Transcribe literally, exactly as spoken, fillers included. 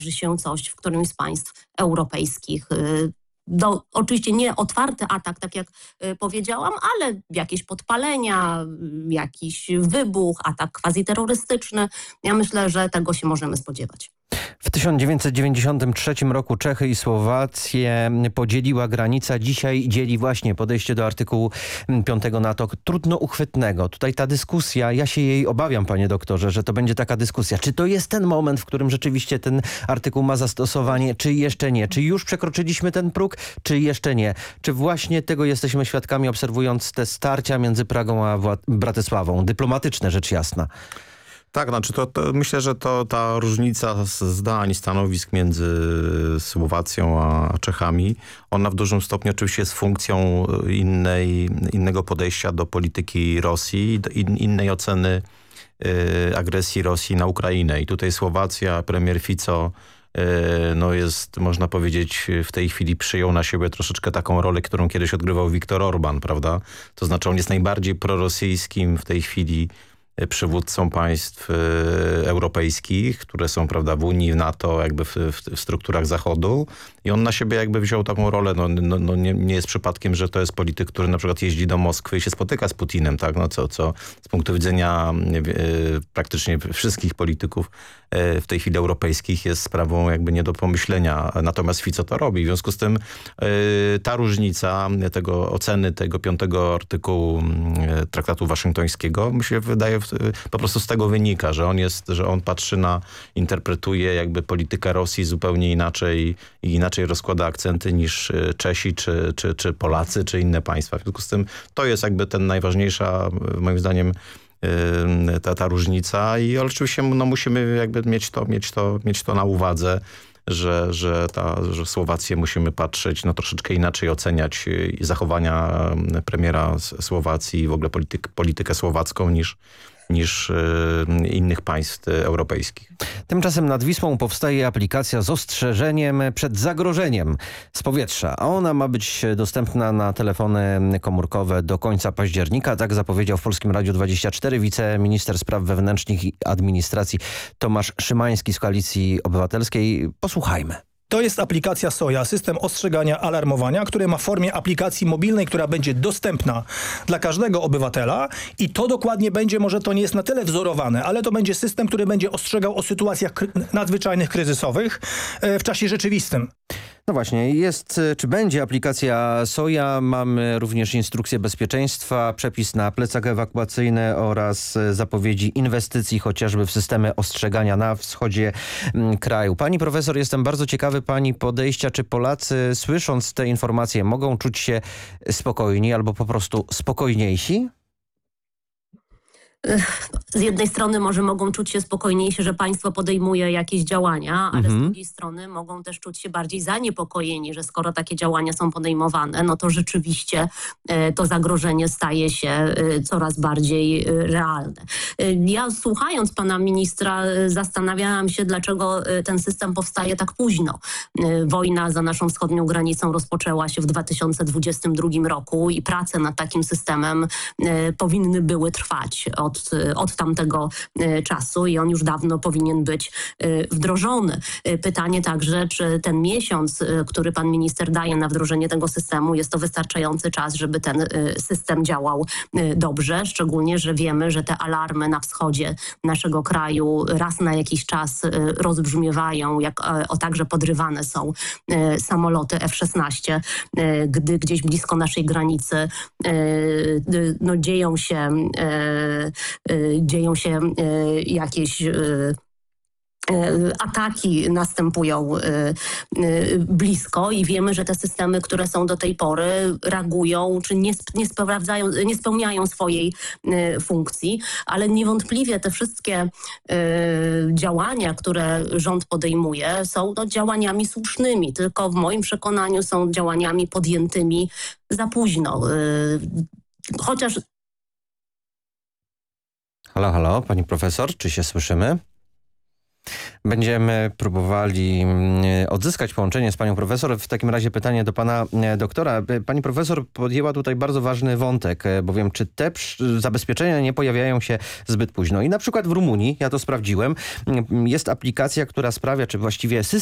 się coś w którymś z państw europejskich. Do, oczywiście nie otwarty atak, tak jak y, powiedziałam, ale jakieś podpalenia, y, jakiś wybuch, atak quasi-terrorystyczny. Ja myślę, że tego się możemy spodziewać. W tysiąc dziewięćset dziewięćdziesiątym trzecim roku Czechy i Słowację podzieliła granica. Dzisiaj dzieli właśnie podejście do artykułu piątego NATO, trudno uchwytnego. Tutaj ta dyskusja, ja się jej obawiam, panie doktorze, że to będzie taka dyskusja. Czy to jest ten moment, w którym rzeczywiście ten artykuł ma zastosowanie, czy jeszcze nie? Czy już przekroczyliśmy ten próg, czy jeszcze nie? Czy właśnie tego jesteśmy świadkami, obserwując te starcia między Pragą a Wła- Bratysławą? Dyplomatyczne, rzecz jasna. Tak, znaczy to, to myślę, że to ta różnica zdań, stanowisk między Słowacją a Czechami, ona w dużym stopniu oczywiście jest funkcją innej, innego podejścia do polityki Rosji, in, innej oceny y, agresji Rosji na Ukrainę. I tutaj Słowacja, premier Fico y, no jest, można powiedzieć, w tej chwili przyjął na siebie troszeczkę taką rolę, którą kiedyś odgrywał Viktor Orban, prawda? To znaczy on jest najbardziej prorosyjskim w tej chwili przywódcą państw y, europejskich, które są, prawda, w Unii, w NATO, jakby w, w, w strukturach Zachodu i on na siebie jakby wziął taką rolę. No, no, no nie, nie jest przypadkiem, że to jest polityk, który na przykład jeździ do Moskwy i się spotyka z Putinem, tak? No co, co z punktu widzenia y, praktycznie wszystkich polityków y, w tej chwili europejskich jest sprawą jakby nie do pomyślenia. Natomiast Fico to robi. W związku z tym y, ta różnica tego oceny tego piątego artykułu y, Traktatu Waszyngtońskiego mi się wydaje po prostu z tego wynika, że on jest, że on patrzy na, interpretuje jakby politykę Rosji zupełnie inaczej i inaczej rozkłada akcenty niż Czesi, czy, czy, czy Polacy, czy inne państwa. W związku z tym to jest jakby ten najważniejsza, moim zdaniem, ta, ta różnica i oczywiście no, musimy jakby mieć to, mieć to, mieć to na uwadze, że, że, ta, że Słowację musimy patrzeć, no troszeczkę inaczej oceniać zachowania premiera Słowacji i w ogóle polityk, politykę słowacką niż, niż y, innych państw europejskich. Tymczasem nad Wisłą powstaje aplikacja z ostrzeżeniem przed zagrożeniem z powietrza, a ona ma być dostępna na telefony komórkowe do końca października. Tak zapowiedział w Polskim Radiu dwadzieścia cztery wiceminister spraw wewnętrznych i administracji Tomasz Szymański z Koalicji Obywatelskiej. Posłuchajmy. To jest aplikacja Soja, system ostrzegania, alarmowania, który ma w formie aplikacji mobilnej, która będzie dostępna dla każdego obywatela i to dokładnie będzie, może to nie jest na tyle wzorowane, ale to będzie system, który będzie ostrzegał o sytuacjach kry- nadzwyczajnych, kryzysowych e, w czasie rzeczywistym. No właśnie, jest, czy będzie aplikacja Soja, mamy również instrukcję bezpieczeństwa, przepis na plecak ewakuacyjny oraz zapowiedzi inwestycji chociażby w systemy ostrzegania na wschodzie m, kraju. Pani profesor, jestem bardzo ciekawy pani podejścia, czy Polacy słysząc te informacje mogą czuć się spokojni albo po prostu spokojniejsi? Z jednej strony może mogą czuć się spokojniejsi, że państwo podejmuje jakieś działania, ale Mhm. z drugiej strony mogą też czuć się bardziej zaniepokojeni, że skoro takie działania są podejmowane, no to rzeczywiście e, to zagrożenie staje się e, coraz bardziej e, realne. E, ja słuchając pana ministra e, zastanawiałam się, dlaczego e, ten system powstaje tak późno. E, wojna za naszą wschodnią granicą rozpoczęła się w dwa tysiące dwudziestym drugim roku i prace nad takim systemem e, powinny były trwać od Od, od tamtego czasu i on już dawno powinien być wdrożony. Pytanie także, czy ten miesiąc, który pan minister daje na wdrożenie tego systemu, jest to wystarczający czas, żeby ten system działał dobrze, szczególnie, że wiemy, że te alarmy na wschodzie naszego kraju raz na jakiś czas rozbrzmiewają, jak o także podrywane są samoloty F szesnaście, gdy gdzieś blisko naszej granicy no, dzieją się dzieją się jakieś ataki, następują blisko i wiemy, że te systemy, które są do tej pory, reagują czy nie, nie, sprawdzają, nie spełniają swojej funkcji, ale niewątpliwie te wszystkie działania, które rząd podejmuje, są no, działaniami słusznymi, tylko w moim przekonaniu są działaniami podjętymi za późno. Chociaż Halo, halo, pani profesor, czy się słyszymy? Będziemy próbowali odzyskać połączenie z panią profesor. W takim razie pytanie do pana doktora. Pani profesor podjęła tutaj bardzo ważny wątek, bowiem czy te zabezpieczenia nie pojawiają się zbyt późno. I na przykład w Rumunii, ja to sprawdziłem, jest aplikacja, która sprawia, czy właściwie system